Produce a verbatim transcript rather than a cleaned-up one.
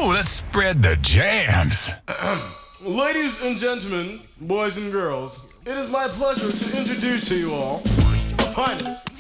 Ooh, let's spread the jams. Ladies and gentlemen, boys and girls, it is my pleasure to introduce to you all the finest,